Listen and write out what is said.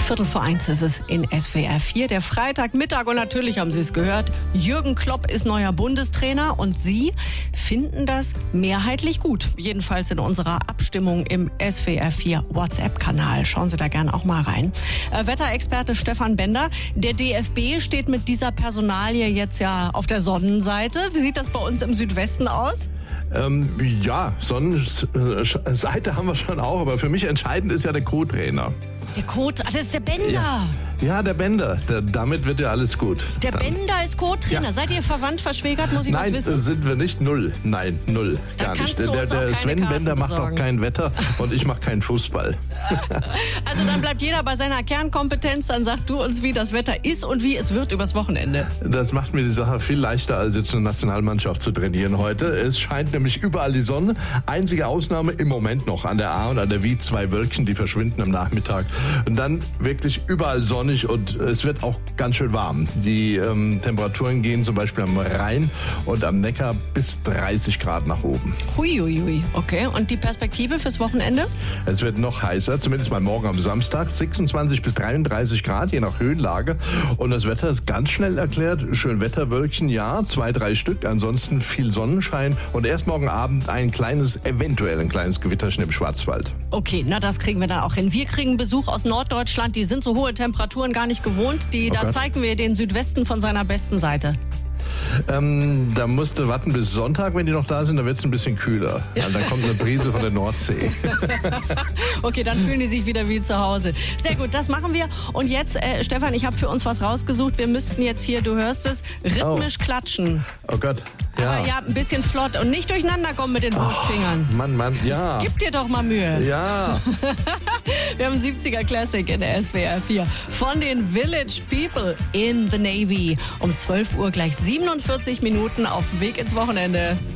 1:15 ist es in SWR 4, der Freitagmittag. Und natürlich haben Sie es gehört, Jürgen Klopp ist neuer Bundestrainer und Sie finden das mehrheitlich gut. Jedenfalls in unserer Abstimmung im SWR 4 WhatsApp-Kanal. Schauen Sie da gerne auch mal rein. Wetterexperte Stefan Bender, der DFB steht mit dieser Personalie jetzt ja auf der Sonnenseite. Wie sieht das bei uns im Südwesten aus? Ja, Sonnenseite haben wir schon auch, aber für mich entscheidend ist ja der Co-Trainer. Der das ist der Bender. Ja, der Bender. Damit wird ja alles gut. Der Bender ist Co-Trainer. Ja. Seid ihr verwandt, verschwägert, muss ich was wissen? Nein, sind wir nicht. Null. Nein, null. Gar nicht. Der Sven Bender macht auch kein Wetter und ich mache keinen Fußball. Also dann bleibt jeder bei seiner Kernkompetenz. Dann sag du uns, wie das Wetter ist und wie es wird übers Wochenende. Das macht mir die Sache viel leichter, als jetzt eine Nationalmannschaft zu trainieren heute. Es scheint nämlich überall die Sonne. Einzige Ausnahme im Moment noch an der A und an der W 2 Wölkchen, die verschwinden am Nachmittag. Und dann wirklich überall Sonne. Und es wird auch ganz schön warm. Die Temperaturen gehen zum Beispiel am Rhein und am Neckar bis 30 Grad nach oben. Huiuiui, okay. Und die Perspektive fürs Wochenende? Es wird noch heißer, zumindest mal morgen am Samstag. 26 bis 33 Grad, je nach Höhenlage. Und das Wetter ist ganz schnell erklärt. Schönwetterwölkchen, ja, 2, 3 Stück. Ansonsten viel Sonnenschein. Und erst morgen Abend eventuell ein kleines Gewitterchen im Schwarzwald. Okay, na das kriegen wir dann auch hin. Wir kriegen Besuch aus Norddeutschland. Die sind so hohe Temperaturen gar nicht gewohnt. Da zeigen wir den Südwesten von seiner besten Seite. Da musst du warten bis Sonntag, wenn die noch da sind, dann wird es ein bisschen kühler. Ja, dann kommt eine Brise von der Nordsee. Okay, dann fühlen die sich wieder wie zu Hause. Sehr gut, das machen wir. Und jetzt, Stefan, ich habe für uns was rausgesucht. Wir müssten jetzt hier, du hörst es, rhythmisch klatschen. Oh Gott, ja. Aber ja, ein bisschen flott und nicht durcheinander kommen mit den Wurstfingern. Mann, ja. Gib dir doch mal Mühe. Ja. Wir haben 70er Classic in der SWR 4 von den Village People in the Navy. Um 12 Uhr gleich 47 Minuten auf dem Weg ins Wochenende.